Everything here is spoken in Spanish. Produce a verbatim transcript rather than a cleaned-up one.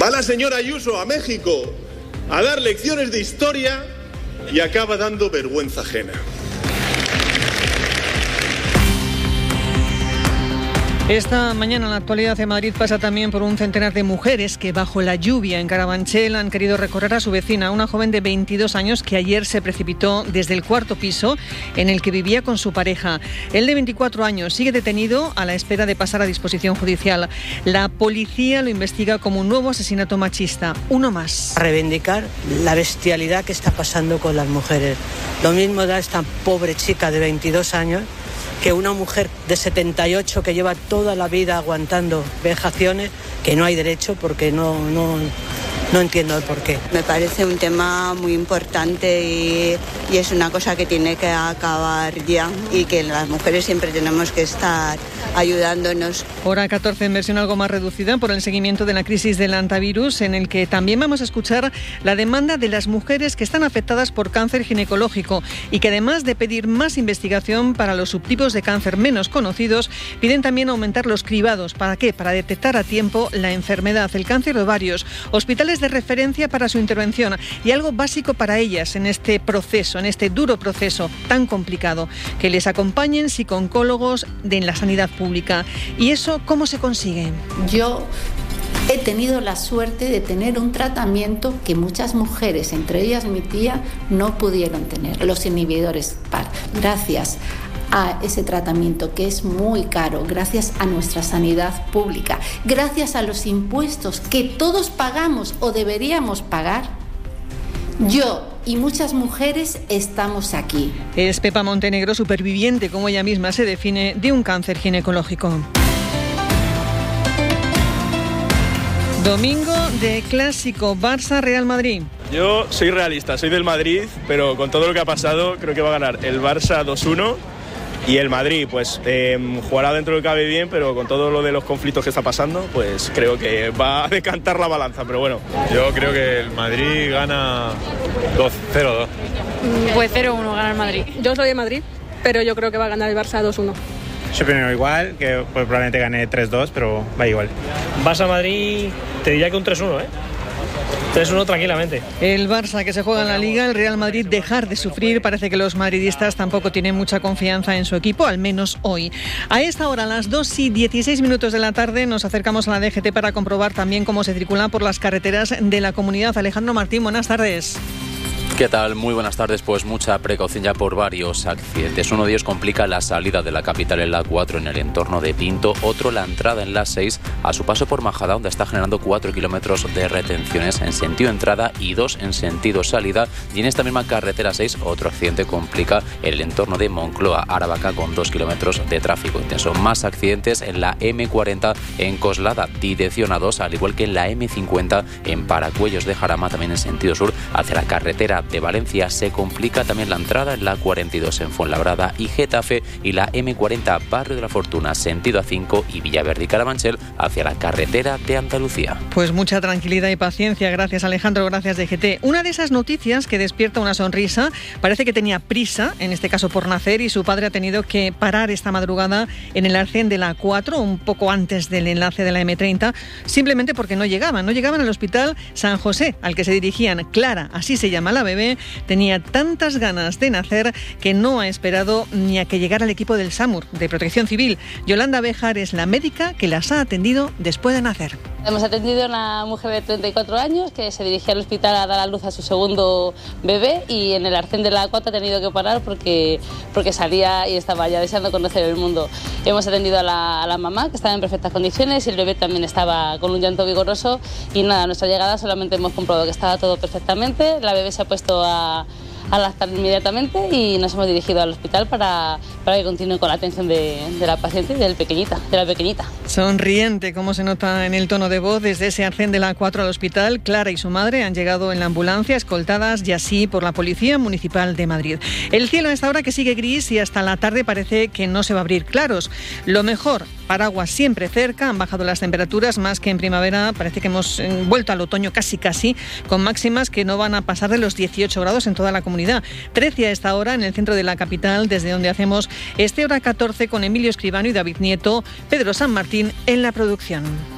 Va la señora Ayuso a México a dar lecciones de historia y acaba dando vergüenza ajena. Esta mañana la actualidad de Madrid pasa también por un centenar de mujeres que bajo la lluvia en Carabanchel han querido recorrer a su vecina, una joven de veintidós años que ayer se precipitó desde el cuarto piso en el que vivía con su pareja. Él de veinticuatro años sigue detenido a la espera de pasar a disposición judicial. La policía lo investiga como un nuevo asesinato machista, uno más. Reivindicar la bestialidad que está pasando con las mujeres. Lo mismo da esta pobre chica de veintidós años que una mujer de setenta y ocho que lleva toda la vida aguantando vejaciones, que no hay derecho porque no, no, no entiendo el porqué. Me parece un tema muy importante y, y es una cosa que tiene que acabar ya y que las mujeres siempre tenemos que estar ayudándonos. Hora catorce en versión algo más reducida por el seguimiento de la crisis del hantavirus, en el que también vamos a escuchar la demanda de las mujeres que están afectadas por cáncer ginecológico y que además de pedir más investigación para los subtipos de cáncer menos conocidos, piden también aumentar los cribados. ¿Para qué? Para detectar a tiempo la enfermedad, el cáncer de ovarios, hospitales de referencia para su intervención y algo básico para ellas en este proceso, en este duro proceso tan complicado, que les acompañen psicooncólogos de en la sanidad pública. ¿Y eso cómo se consigue? Yo he tenido la suerte de tener un tratamiento que muchas mujeres, entre ellas mi tía, no pudieron tener, los inhibidores P A R. Gracias a ese tratamiento que es muy caro, gracias a nuestra sanidad pública, gracias a los impuestos que todos pagamos o deberíamos pagar, yo y muchas mujeres estamos aquí. Es Pepa Montenegro, superviviente, como ella misma se define, de un cáncer ginecológico. Domingo de clásico, Barça-Real Madrid. Yo soy realista, soy del Madrid, pero con todo lo que ha pasado creo que va a ganar el Barça dos uno y el Madrid pues eh, jugará dentro de lo que cabe bien, pero con todo lo de los conflictos que está pasando pues creo que va a decantar la balanza, pero bueno. Yo creo que el Madrid gana dos cero dos. Pues cero uno gana el Madrid. Yo soy de Madrid, pero yo creo que va a ganar el Barça dos uno. Yo opino igual, que pues, probablemente gane tres dos, pero va igual. Barça-Madrid, te diría que un tres uno, ¿eh? tres uno tranquilamente. El Barça que se juega en la Liga, el Real Madrid dejar de sufrir. Parece que los madridistas tampoco tienen mucha confianza en su equipo, al menos hoy. A esta hora, a las dos y dieciséis minutos de la tarde, nos acercamos a la D G T para comprobar también cómo se circula por las carreteras de la comunidad. Alejandro Martín, buenas tardes. ¿Qué tal? Muy buenas tardes. Pues mucha precaución ya por varios accidentes. Uno de ellos complica la salida de la capital en la cuatro en el entorno de Pinto. Otro la entrada en la seis a su paso por Majada, donde está generando cuatro kilómetros de retenciones en sentido entrada y dos en sentido salida. Y en esta misma carretera seis, otro accidente complica el entorno de Moncloa, Aravaca, con dos kilómetros de tráfico intenso. Más accidentes en la eme cuarenta en Coslada, dirección A dos, al igual que en la eme cincuenta en Paracuellos de Jarama, también en sentido sur, hacia la carretera de Valencia. Se complica también la entrada en la cuarenta y dos en Fuenlabrada y Getafe, y la eme cuarenta Barrio de la Fortuna, sentido A cinco, y Villaverde y Carabanchel hacia la carretera de Andalucía. Pues mucha tranquilidad y paciencia. Gracias, Alejandro, gracias, D G T. Una de esas noticias que despierta una sonrisa. Parece que tenía prisa, en este caso por nacer, y su padre ha tenido que parar esta madrugada en el arcén de la A cuatro, un poco antes del enlace de la eme treinta, simplemente porque no llegaban, no llegaban al hospital San José, al que se dirigían. Clara, así se llama la bebé, tenía tantas ganas de nacer que no ha esperado ni a que llegara el equipo del SAMUR, de Protección Civil. Yolanda Béjar es la médica que las ha atendido después de nacer. Hemos atendido a una mujer de treinta y cuatro años que se dirigía al hospital a dar a luz a su segundo bebé, y en el arcén de la A cuatro ha tenido que parar porque, porque salía y estaba ya deseando conocer el mundo. Hemos atendido a la, a la mamá, que estaba en perfectas condiciones, y el bebé también estaba con un llanto vigoroso, y nada, a nuestra llegada solamente hemos comprobado que estaba todo perfectamente. La bebé se ha puesto a a lactar inmediatamente y nos hemos dirigido al hospital para, para que continúe con la atención de, de la paciente y del pequeñita, de la pequeñita. Sonriente, como se nota en el tono de voz, desde ese arcén de la A cuatro al hospital. Clara y su madre han llegado en la ambulancia, escoltadas y así por la Policía Municipal de Madrid. El cielo a esta hora que sigue gris y hasta la tarde parece que no se va a abrir claros. Lo mejor, paraguas siempre cerca, han bajado las temperaturas más que en primavera, parece que hemos vuelto al otoño casi casi, con máximas que no van a pasar de los dieciocho grados en toda la comunidad. trece a esta hora en el centro de la capital, desde donde hacemos este Hora catorce con Emilio Escribano y David Nieto, Pedro San Martín en la producción.